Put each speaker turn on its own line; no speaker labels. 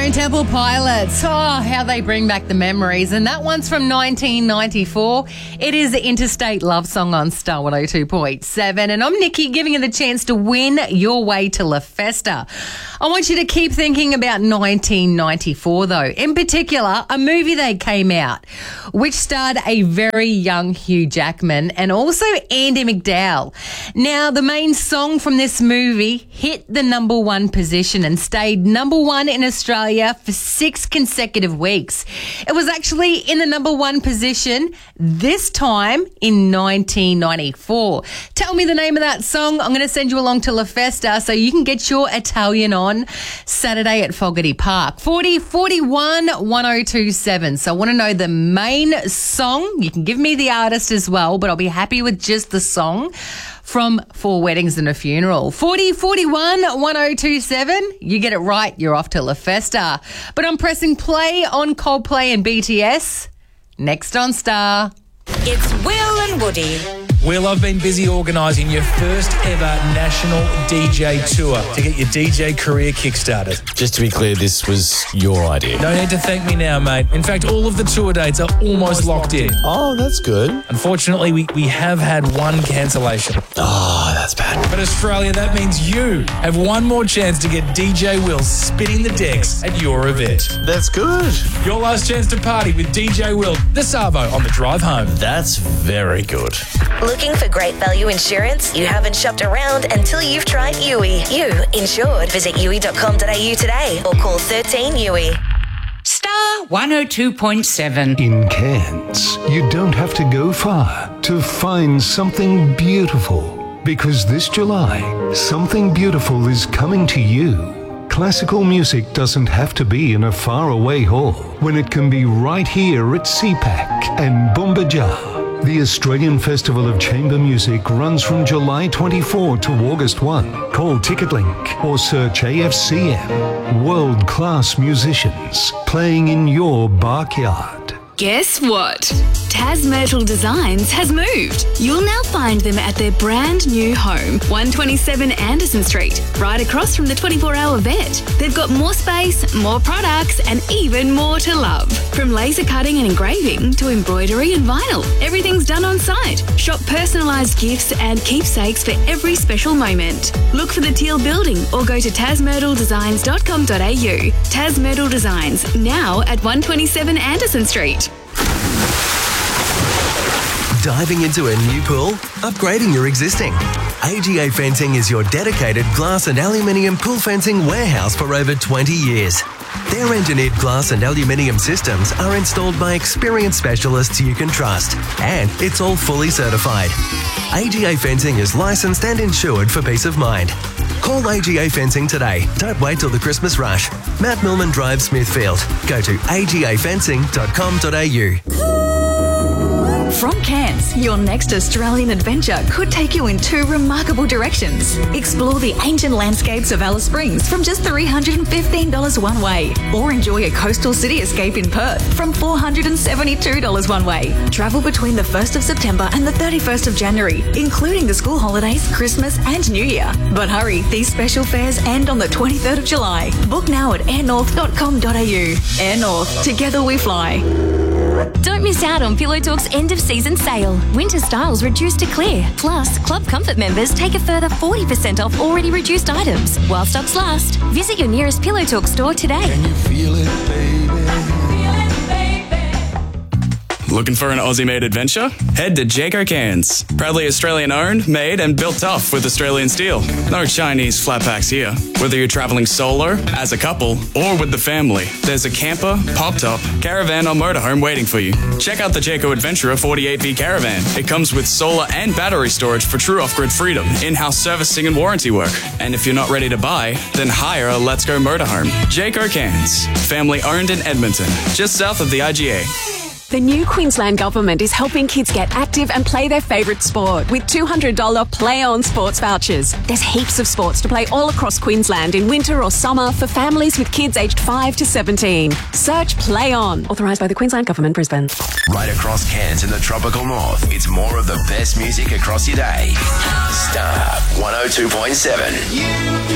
Stone Temple Pilots. Oh, how they bring back the memories. And that one's from 1994. It is the Interstate Love Song on Star 102.7. And I'm Nikki, giving you the chance to win your way to La Festa. I want you to keep thinking about 1994, though. In particular, a movie that came out, which starred a very young Hugh Jackman and also Andie MacDowell. Now, the main song from this movie hit the number one position and stayed number one in Australia for 6 consecutive weeks. It was actually in the number one position this time in 1994. Tell me the name of that song. I'm going to send you along to La Festa so you can get your Italian on Saturday at Fogarty Park. 40 41 1027. So I want to know the main song. You can give me the artist as well, but I'll be happy with just the song from 4 Weddings and a Funeral. 40 41 1027. You get it right, you're off to La Festa. But I'm pressing play on Coldplay and BTS. Next on Star.
It's Will and Woody.
Will, I've been busy organising your first ever national DJ tour to get your DJ career kick-started.
Just to be clear, this was your idea.
No need to thank me now, mate. In fact, all of the tour dates are almost locked in.
Oh, that's good.
Unfortunately, we have had one cancellation.
Oh, that's bad.
But Australia, that means you have one more chance to get DJ Will spinning the decks at your event.
That's good.
Your last chance to party with DJ Will, the Savo, on the drive home.
That's very good.
Looking for great value insurance? You haven't shopped around until you've tried Yui. You insured. Visit yui.com.au today or call 13 Yui.
Star 102.7.
In Cairns, you don't have to go far to find something beautiful. Because this July, something beautiful is coming to you. Classical music doesn't have to be in a faraway hall when it can be right here at CPAC and Bumbajar. The Australian Festival of Chamber Music runs from July 24 to August 1. Call TicketLink or search AFCM. World-class musicians playing in your backyard.
Guess what? Tas Myrtle Designs has moved. You'll now find them at their brand new home, 127 Anderson Street, right across from the 24-hour vet. They've got more space, more products, and even more to love. From laser cutting and engraving to embroidery and vinyl, everything's done on site. Shop personalised gifts and keepsakes for every special moment. Look for the Teal Building or go to tasmyrtledesigns.com.au. Tas Myrtle Designs, now at 127 Anderson Street.
Diving into a new pool? Upgrading your existing? AGA Fencing is your dedicated glass and aluminium pool fencing warehouse for over 20 years. Their engineered glass and aluminium systems are installed by experienced specialists you can trust, and it's all fully certified. AGA Fencing is licensed and insured for peace of mind. Call AGA Fencing today. Don't wait till the Christmas rush. Matt Millman Drive, Smithfield. Go to agafencing.com.au.
From Cairns, your next Australian adventure could take you in 2 remarkable directions. Explore the ancient landscapes of Alice Springs from just $315 one way, or enjoy a coastal city escape in Perth from $472 one way. Travel between the 1st of September and the 31st of January, including the school holidays, Christmas and New Year. But hurry, these special fares end on the 23rd of July. Book now at airnorth.com.au. Air North, together we fly.
Don't miss out on Pillow Talk's end-of-season sale. Winter styles reduced to clear. Plus, Club Comfort members take a further 40% off already reduced items. While stocks last, visit your nearest Pillow Talk store today.
Can you feel it, baby?
Looking for an Aussie-made adventure? Head to Jayco Cairns. Proudly Australian-owned, made and built tough with Australian steel. No Chinese flat packs here. Whether you're travelling solo, as a couple, or with the family, there's a camper, pop-top, caravan or motorhome waiting for you. Check out the Jayco Adventurer 48V Caravan. It comes with solar and battery storage for true off-grid freedom, in-house servicing and warranty work. And if you're not ready to buy, then hire a Let's Go motorhome. Jayco Cairns. Family-owned in Edmonton, just south of the IGA.
The new Queensland Government is helping kids get active and play their favourite sport with $200 Play On sports vouchers. There's heaps of sports to play all across Queensland in winter or summer for families with kids aged 5 to 17. Search Play On. Authorised by the Queensland Government, Brisbane.
Right across Cairns in the tropical north, it's more of the best music across your day. Star 102.7.